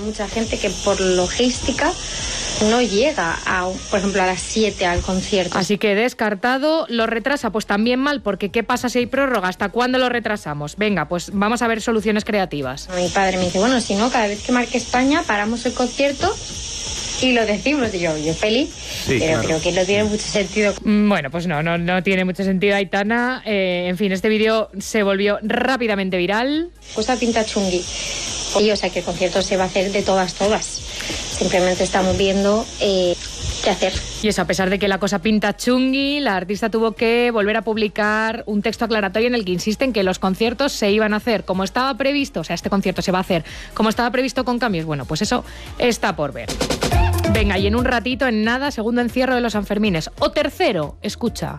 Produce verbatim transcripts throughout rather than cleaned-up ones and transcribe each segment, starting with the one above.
mucha gente que por logística no llega, a, por ejemplo, a las siete al concierto. Así que descartado. ¿Lo retrasa? Pues también mal, porque ¿qué pasa si hay prórroga? ¿Hasta cuándo lo retrasamos? Venga, pues vamos a ver soluciones creativas. Mi padre me dice, bueno, si no, cada vez que marque España paramos el concierto y lo decimos. Y yo, yo feliz, sí, pero claro, creo que no tiene mucho sentido. Bueno, pues no, no, no tiene mucho sentido, Aitana. Eh, en fin, este vídeo se volvió rápidamente viral. Cuesta pinta chungui. Y, o sea, que el concierto se va a hacer de todas, todas. Simplemente estamos viendo eh, qué hacer. Y eso, a pesar de que la cosa pinta chungui, la artista tuvo que volver a publicar un texto aclaratorio en el que insiste en que los conciertos se iban a hacer como estaba previsto. O sea, este concierto se va a hacer como estaba previsto con cambios. Bueno, pues eso está por ver. Venga, y en un ratito, en nada, segundo encierro de los Sanfermines. O tercero, escucha.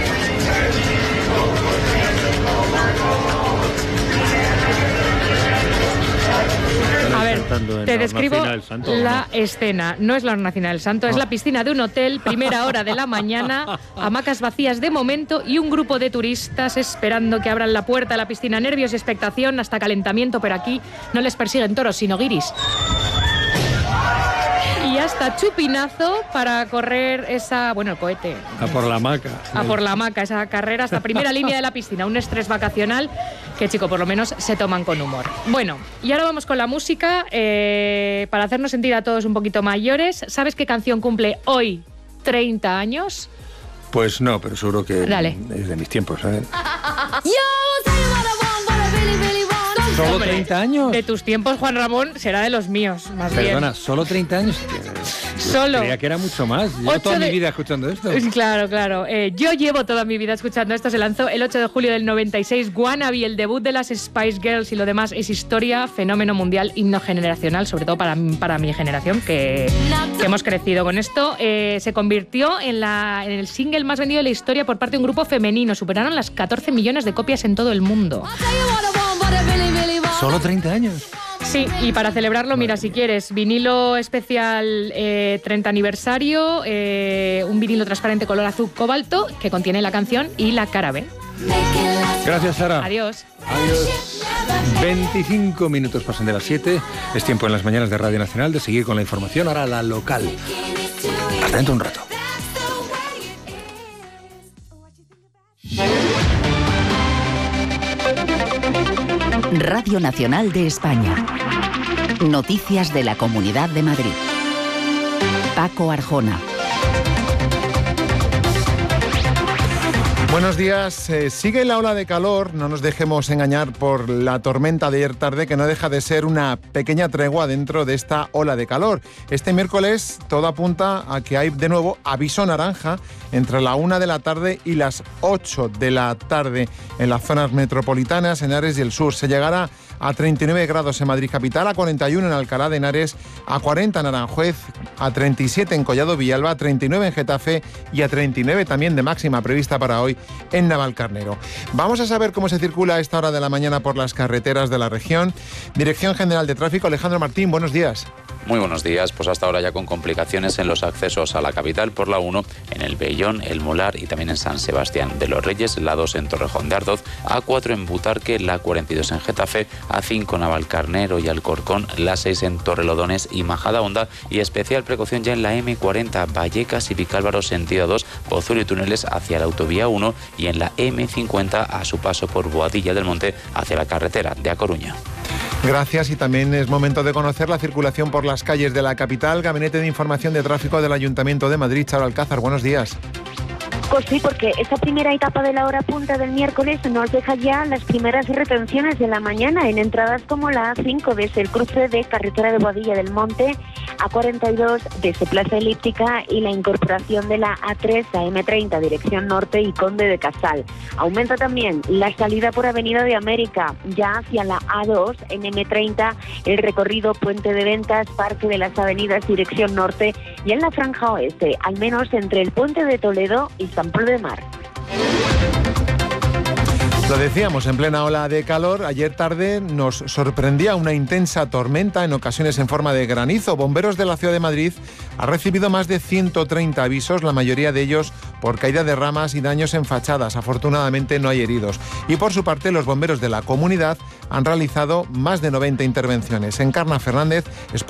A ver, te describo Santo, la ¿no? escena. No es la Hornacina del Santo, no. Es la piscina de un hotel, primera hora de la mañana, hamacas vacías de momento y un grupo de turistas esperando que abran la puerta de la piscina. Nervios y expectación, hasta calentamiento, pero aquí no les persiguen toros, sino guiris. Y hasta chupinazo para correr esa... Bueno, el cohete. A por la hamaca. A por la hamaca, esa carrera hasta primera línea de la piscina. Un estrés vacacional que, chico, por lo menos se toman con humor. Bueno, y ahora vamos con la música. Eh, para hacernos sentir a todos un poquito mayores. ¿Sabes qué canción cumple hoy treinta años? Pues no, pero seguro que Dale. Es de mis tiempos, ¿sabes? ¿Solo Hombre, treinta años? De tus tiempos, Juan Ramón, será de los míos, más Perdona, bien. Perdona, ¿solo treinta años? Solo. Creía que era mucho más. Llevo toda de... mi vida escuchando esto. Claro, claro. Eh, yo llevo toda mi vida escuchando esto. Se lanzó el ocho de julio del noventa y seis. Wannabe, el debut de las Spice Girls, y lo demás es historia, fenómeno mundial, himno generacional, sobre todo para, para mi generación, que, que hemos crecido con esto. Eh, se convirtió en, la, en el single más vendido de la historia por parte de un grupo femenino. Superaron las catorce millones de copias en todo el mundo. ¿Solo treinta años? Sí, y para celebrarlo, mira, si quieres, vinilo especial eh, treinta aniversario, eh, un vinilo transparente color azul cobalto que contiene la canción y la cara B. Gracias, Sara. Adiós. Adiós. veinticinco minutos pasan de las siete. Es tiempo en las mañanas de Radio Nacional de seguir con la información. Ahora la local. Hasta dentro un rato. Radio Nacional de España. Noticias de la Comunidad de Madrid. Paco Arjona. Buenos días. Eh, sigue la ola de calor. No nos dejemos engañar por la tormenta de ayer tarde, que no deja de ser una pequeña tregua dentro de esta ola de calor. Este miércoles todo apunta a que hay de nuevo aviso naranja entre la una de la tarde y las ocho de la tarde en las zonas metropolitanas, en Henares y el sur. Se llegará a treinta y nueve grados en Madrid capital, a cuarenta y uno en Alcalá de Henares, a cuarenta en Aranjuez, a treinta y siete en Collado Villalba, a treinta y nueve en Getafe y a treinta y nueve también de máxima prevista para hoy en Navalcarnero. Vamos a saber cómo se circula a esta hora de la mañana por las carreteras de la región. Dirección General de Tráfico, Alejandro Martín, buenos días. Muy buenos días, pues hasta ahora ya con complicaciones en los accesos a la capital por la uno, en el Vellón, el Molar y también en San Sebastián de los Reyes, la dos en Torrejón de Ardoz, A cuatro en Butarque, la cuarenta y dos en Getafe, A cinco en Navalcarnero y Alcorcón, la seis en Torrelodones y Majadahonda, y especial precaución ya en la eme cuarenta, Vallecas y Vicálvaro sentido dos, Pozuelo y túneles hacia la autovía uno, y en la eme cincuenta a su paso por Boadilla del Monte hacia la carretera de A Coruña. Gracias, y también es momento de conocer la circulación por las calles de la capital. Gabinete de Información de Tráfico del Ayuntamiento de Madrid, Charo Alcázar, buenos días. Pues sí, porque esa primera etapa de la hora punta del miércoles nos deja ya las primeras retenciones de la mañana en entradas como la A cinco desde el cruce de carretera de Boadilla del Monte, A cuarenta y dos desde Plaza Elíptica y la incorporación de la A tres a eme treinta dirección norte y Conde de Casal. Aumenta también la salida por Avenida de América ya hacia la A dos en eme treinta, el recorrido Puente de Ventas, Parque de las Avenidas dirección norte, y en la franja oeste, al menos entre el Puente de Toledo y San Pablo de Mar. Lo decíamos, en plena ola de calor, ayer tarde nos sorprendía una intensa tormenta, en ocasiones en forma de granizo. Bomberos de la Ciudad de Madrid ha recibido más de ciento treinta avisos, la mayoría de ellos por caída de ramas y daños en fachadas. Afortunadamente no hay heridos. Y por su parte, los bomberos de la comunidad han realizado más de noventa intervenciones. Encarna Fernández es